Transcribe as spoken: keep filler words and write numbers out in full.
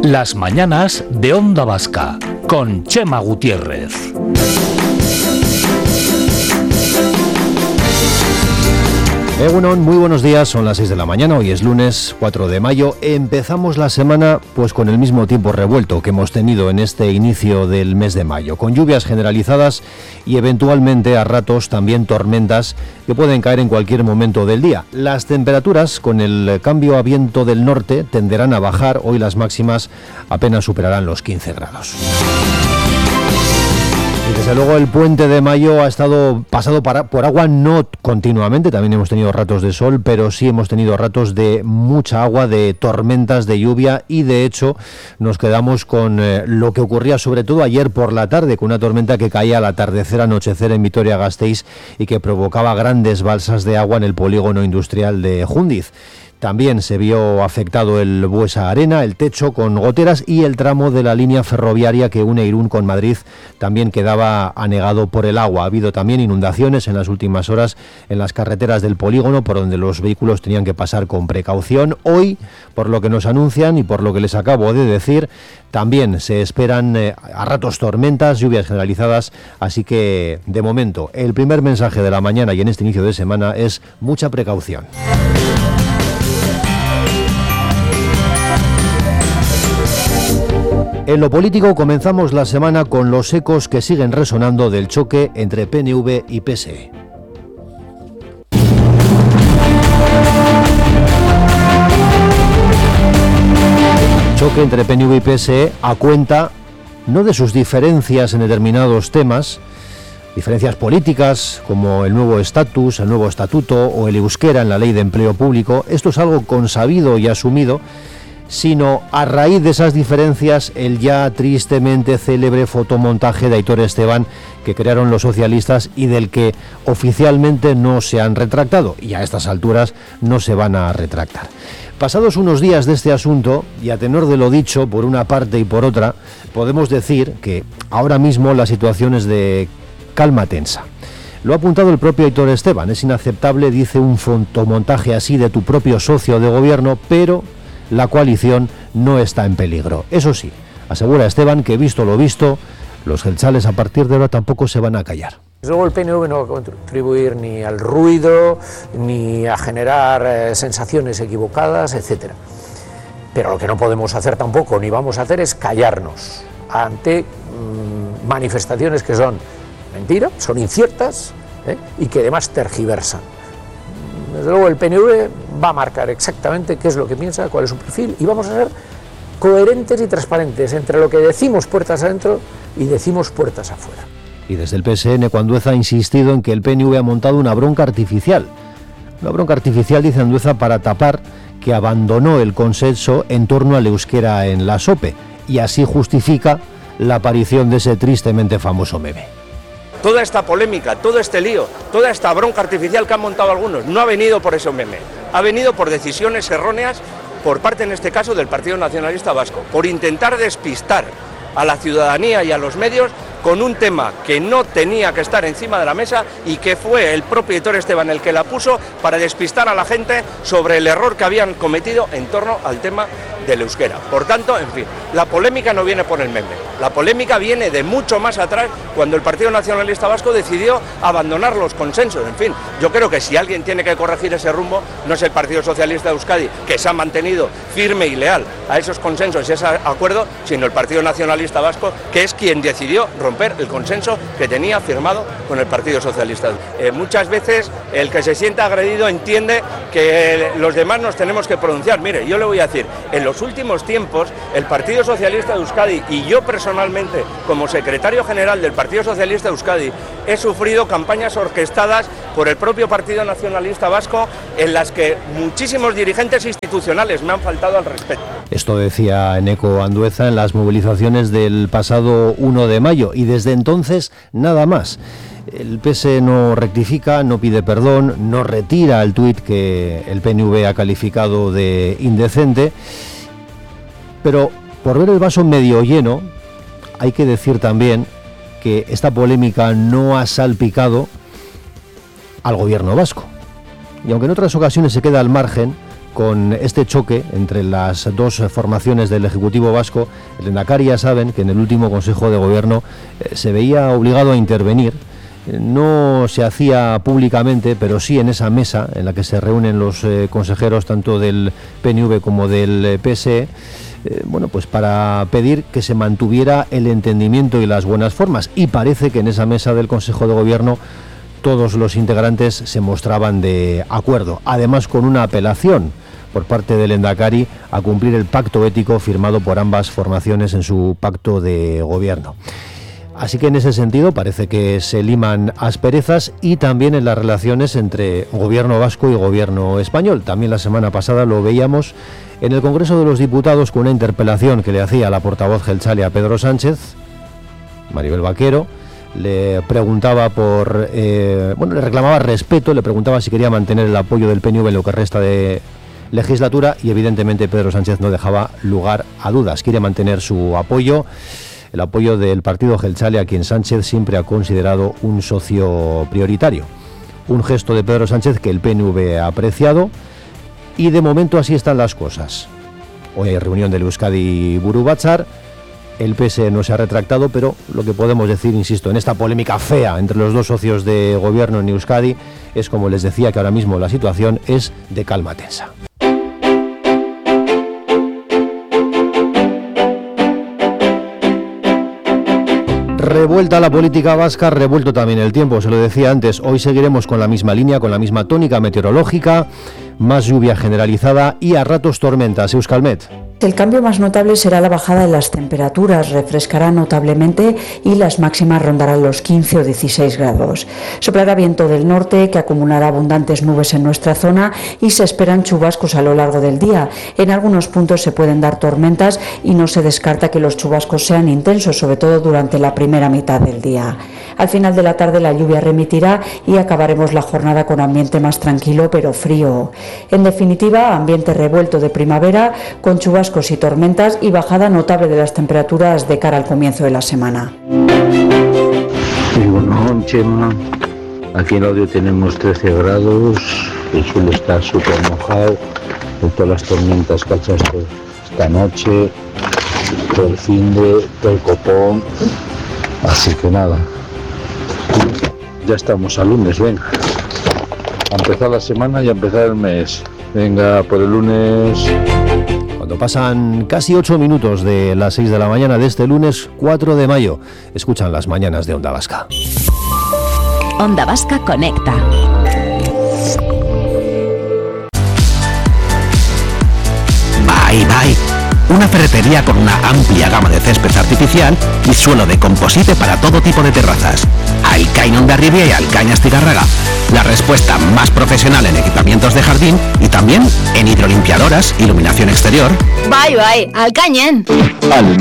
Las mañanas de Onda Vasca, con Chema Gutiérrez. Egunon, muy buenos días, son las seis de la mañana, hoy es lunes cuatro de mayo. Empezamos la semana pues con el mismo tiempo revuelto que hemos tenido en este inicio del mes de mayo, con lluvias generalizadas y eventualmente a ratos también tormentas que pueden caer en cualquier momento del día. Las temperaturas con el cambio a viento del norte tenderán a bajar, hoy las máximas apenas superarán los quince grados. Y desde luego el puente de mayo ha estado pasado para, por agua, no continuamente, también hemos tenido ratos de sol, pero sí hemos tenido ratos de mucha agua, de tormentas, de lluvia, y de hecho nos quedamos con eh, lo que ocurría sobre todo ayer por la tarde, con una tormenta que caía al atardecer, anochecer en Vitoria-Gasteiz y que provocaba grandes balsas de agua en el polígono industrial de Jundiz. También se vio afectado el Buesa Arena, el techo con goteras, y el tramo de la línea ferroviaria que une Irún con Madrid también quedaba anegado por el agua. Ha habido también inundaciones en las últimas horas en las carreteras del polígono, por donde los vehículos tenían que pasar con precaución. Hoy, por lo que nos anuncian y por lo que les acabo de decir, también se esperan eh, a ratos tormentas, lluvias generalizadas, así que de momento el primer mensaje de la mañana y en este inicio de semana es mucha precaución. En lo político comenzamos la semana con los ecos que siguen resonando del choque entre P N V y P S E. Choque entre P N V y P S E a cuenta no de sus diferencias en determinados temas, diferencias políticas como el nuevo estatus, el nuevo estatuto o el euskera en la ley de empleo público. Esto es algo consabido y asumido, sino a raíz de esas diferencias el ya tristemente célebre fotomontaje de Aitor Esteban que crearon los socialistas y del que oficialmente no se han retractado, y a estas alturas no se van a retractar. Pasados unos días de este asunto, y a tenor de lo dicho por una parte y por otra, podemos decir que ahora mismo la situación es de calma tensa. Lo ha apuntado el propio Aitor Esteban: es inaceptable, dice, un fotomontaje así de tu propio socio de gobierno, pero la coalición no está en peligro. Eso sí, asegura Esteban que, visto lo visto, los jeltzales a partir de ahora tampoco se van a callar. Luego el P N V no va a contribuir ni al ruido, ni a generar eh, sensaciones equivocadas, etcétera. Pero lo que no podemos hacer tampoco, ni vamos a hacer, es callarnos ante mmm, manifestaciones que son mentira, son inciertas, ¿eh? y que además tergiversan. Desde luego el P N V va a marcar exactamente qué es lo que piensa, cuál es su perfil, y vamos a ser coherentes y transparentes entre lo que decimos puertas adentro y decimos puertas afuera. Y desde el P S E, Eneco Andueza ha insistido en que el P N V ha montado una bronca artificial. Una bronca artificial, dice Andueza, para tapar que abandonó el consenso en torno al euskera en la SOPE, y así justifica la aparición de ese tristemente famoso meme. Toda esta polémica, todo este lío, toda esta bronca artificial que han montado algunos, no ha venido por ese meme, ha venido por decisiones erróneas por parte, en este caso, del Partido Nacionalista Vasco, por intentar despistar a la ciudadanía y a los medios con un tema que no tenía que estar encima de la mesa y que fue el propio Aitor Esteban el que la puso para despistar a la gente sobre el error que habían cometido en torno al tema del euskera. Por tanto, en fin, la polémica no viene por el meme, la polémica viene de mucho más atrás, cuando el Partido Nacionalista Vasco decidió abandonar los consensos. En fin, yo creo que si alguien tiene que corregir ese rumbo, no es el Partido Socialista de Euskadi, que se ha mantenido firme y leal a esos consensos y ese acuerdo, sino el Partido Nacionalista Vasco, que es quien decidió romper el consenso que tenía firmado con el Partido Socialista. Eh, muchas veces el que se sienta agredido entiende que los demás nos tenemos que pronunciar. Mire, yo le voy a decir, en los últimos tiempos el Partido Socialista de Euskadi y yo personalmente, como secretario general del Partido Socialista de Euskadi, he sufrido campañas orquestadas por el propio Partido Nacionalista Vasco en las que muchísimos dirigentes institucionales me han faltado al respeto. Esto decía Eneco Andueza en las movilizaciones del pasado uno de mayo, y desde entonces nada más. El P S E no rectifica, no pide perdón, no retira el tuit que el P N V ha calificado de indecente, pero por ver el vaso medio lleno, hay que decir también que esta polémica no ha salpicado al gobierno vasco. Y aunque en otras ocasiones se queda al margen, con este choque entre las dos formaciones del Ejecutivo vasco. El Lehendakari, ya saben que en el último Consejo de Gobierno eh, se veía obligado a intervenir. No se hacía públicamente, pero sí en esa mesa en la que se reúnen los eh, consejeros tanto del P N V como del eh, P S E, eh, bueno, pues para pedir que se mantuviera el entendimiento y las buenas formas. Y parece que en esa mesa del Consejo de Gobierno todos los integrantes se mostraban de acuerdo, además con una apelación por parte del Lehendakari a cumplir el pacto ético firmado por ambas formaciones en su pacto de gobierno. Así que en ese sentido parece que se liman asperezas, y también en las relaciones entre gobierno vasco y gobierno español. También la semana pasada lo veíamos en el Congreso de los Diputados con una interpelación que le hacía la portavoz geltzale a Pedro Sánchez. Maribel Vaquero le preguntaba por, eh, bueno, le reclamaba respeto, le preguntaba si quería mantener el apoyo del P N V en lo que resta de legislatura, y evidentemente Pedro Sánchez no dejaba lugar a dudas. Quiere mantener su apoyo, el apoyo del partido geltzale, a quien Sánchez siempre ha considerado un socio prioritario. Un gesto de Pedro Sánchez que el P N V ha apreciado, y de momento así están las cosas. Hoy hay reunión del Euskadi Buru Batzar. El P S E no se ha retractado, pero lo que podemos decir, insisto, en esta polémica fea entre los dos socios de gobierno en Euskadi, es, como les decía, que ahora mismo la situación es de calma tensa. Revuelta la política vasca, revuelto también el tiempo, se lo decía antes. Hoy seguiremos con la misma línea, con la misma tónica meteorológica, más lluvia generalizada y a ratos tormentas. Euskalmet. El cambio más notable será la bajada en las temperaturas, refrescará notablemente y las máximas rondarán los quince o dieciséis grados. Soplará viento del norte que acumulará abundantes nubes en nuestra zona y se esperan chubascos a lo largo del día. En algunos puntos se pueden dar tormentas y no se descarta que los chubascos sean intensos, sobre todo durante la primera mitad del día. Al final de la tarde la lluvia remitirá y acabaremos la jornada con ambiente más tranquilo pero frío. En definitiva, ambiente revuelto de primavera con chubascos y tormentas y bajada notable de las temperaturas de cara al comienzo de la semana. Muy bueno, Chema. Aquí en Laudio tenemos trece grados, el suelo está súper mojado, con todas las tormentas que ha hecho esta noche, todo el fin de, todo el copón, así que nada, ya estamos a lunes, venga, a empezar la semana y a empezar el mes, venga, por el lunes. Cuando pasan casi ocho minutos de las seis de la mañana de este lunes cuatro de mayo, escuchan las mañanas de Onda Vasca. Onda Vasca conecta. Bye Bye, una ferretería con una amplia gama de césped artificial y suelo de composite para todo tipo de terrazas. Alcain Hondarribia y Alcain Astigarraga, la respuesta más profesional en equipamientos de jardín y también en hidrolimpiadoras, iluminación exterior. Bye Bye, Alcañen. Al